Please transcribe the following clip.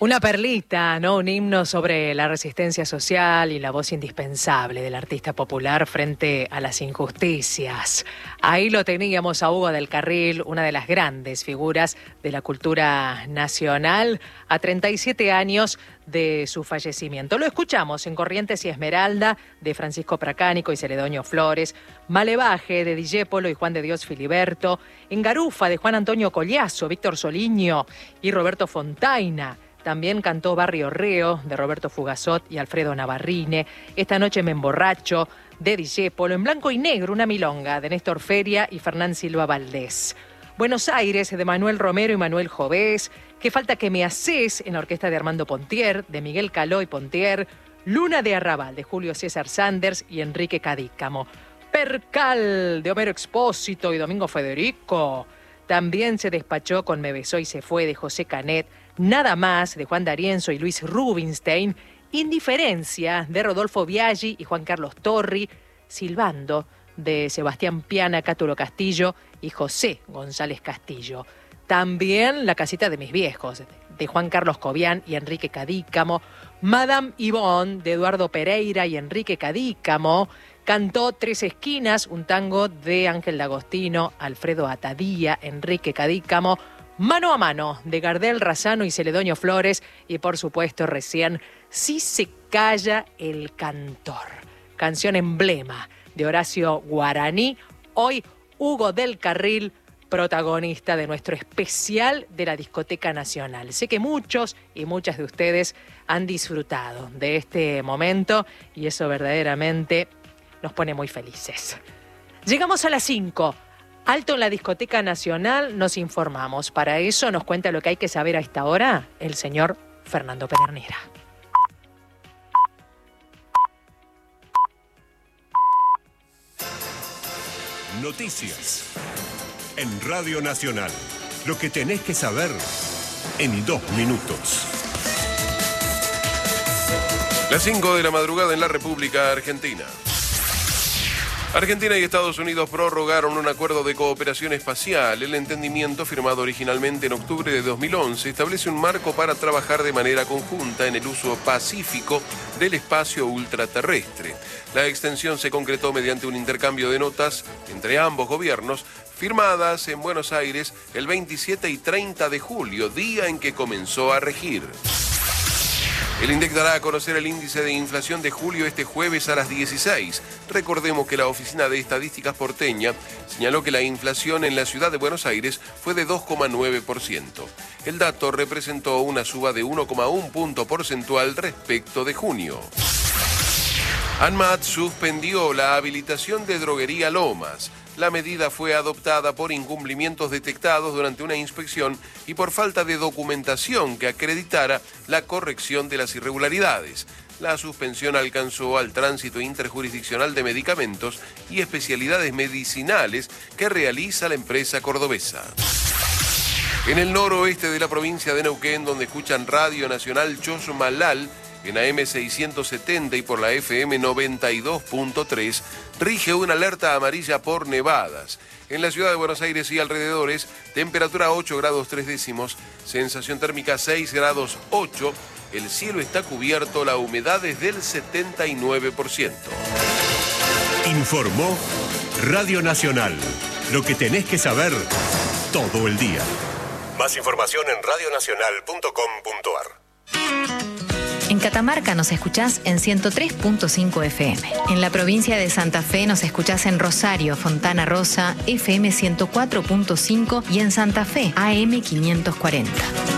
Una perlita, ¿no? Un himno sobre la resistencia social y la voz indispensable del artista popular frente a las injusticias. Ahí lo teníamos a Hugo del Carril, una de las grandes figuras de la cultura nacional, a 37 años de su fallecimiento. Lo escuchamos en Corrientes y Esmeralda, de Francisco Pracánico y Celedonio Flores, Malevaje, de Dijépolo y Juan de Dios Filiberto, en Garufa, de Juan Antonio Collazo, Víctor Soliño y Roberto Fontaina. También cantó Barrio Reo, de Roberto Fugazot y Alfredo Navarrine. Esta noche me emborracho, de Dijépolo. En Blanco y Negro, una milonga, de Néstor Feria y Fernán Silva Valdés. Buenos Aires, de Manuel Romero y Manuel Jovés. Qué falta que me haces, en la orquesta de Armando Pontier, de Miguel Caló y Pontier. Luna de Arrabal, de Julio César Sanders y Enrique Cadícamo. Percal, de Homero Expósito y Domingo Federico. También se despachó con Me besó y se fue, de José Canet. Nada más, de Juan D'Arienzo y Luis Rubinstein. Indiferencia, de Rodolfo Biaggi y Juan Carlos Torri. Silbando, de Sebastián Piana, Cátulo Castillo y José González Castillo. También La casita de mis viejos, de Juan Carlos Cobian y Enrique Cadícamo. Madame Yvonne, de Eduardo Pereira y Enrique Cadícamo. Cantó Tres esquinas, un tango de Ángel D'Agostino, Alfredo Atadía, Enrique Cadícamo. Mano a mano, de Gardel Razzano y Celedonio Flores. Y por supuesto recién, Si se calla el cantor, canción emblema de Horacio Guaraní. Hoy Hugo del Carril, protagonista de nuestro especial de la Discoteca Nacional. Sé que muchos y muchas de ustedes han disfrutado de este momento y eso verdaderamente nos pone muy felices. Llegamos a las 5. Alto en la Discoteca Nacional, nos informamos. Para eso nos cuenta lo que hay que saber a esta hora el señor Fernando Pedernera. Noticias en Radio Nacional. Lo que tenés que saber en 2 minutos. Las 5 de la madrugada en la República Argentina. Argentina y Estados Unidos prorrogaron un acuerdo de cooperación espacial. El entendimiento, firmado originalmente en octubre de 2011, establece un marco para trabajar de manera conjunta en el uso pacífico del espacio ultraterrestre. La extensión se concretó mediante un intercambio de notas entre ambos gobiernos, firmadas en Buenos Aires el 27 y 30 de julio, día en que comenzó a regir. El INDEC dará a conocer el índice de inflación de julio este jueves a las 16. Recordemos que la Oficina de Estadísticas porteña señaló que la inflación en la ciudad de Buenos Aires fue de 2,9%. El dato representó una suba de 1,1 punto porcentual respecto de junio. ANMAT suspendió la habilitación de Droguería Lomas. La medida fue adoptada por incumplimientos detectados durante una inspección y por falta de documentación que acreditara la corrección de las irregularidades. La suspensión alcanzó al tránsito interjurisdiccional de medicamentos y especialidades medicinales que realiza la empresa cordobesa. En el noroeste de la provincia de Neuquén, donde escuchan Radio Nacional Chosmalal, en AM 670 y por la FM 92.3, rige una alerta amarilla por nevadas. En la ciudad de Buenos Aires y alrededores, temperatura 8 grados 3 décimos, sensación térmica 6 grados 8, el cielo está cubierto, la humedad es del 79%. Informó Radio Nacional. Lo que tenés que saber todo el día. Más información en radionacional.com.ar. En Catamarca nos escuchás en 103.5 FM. En la provincia de Santa Fe nos escuchás en Rosario, Fontana Rosa, FM 104.5 y en Santa Fe, AM 540.